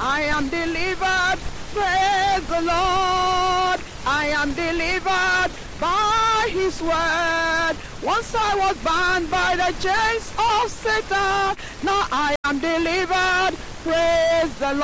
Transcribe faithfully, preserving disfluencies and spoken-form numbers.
I am delivered. Praise the Lord. I am delivered by his word. Once I was bound by the chains of Satan. Now I am delivered. Praise the Lord.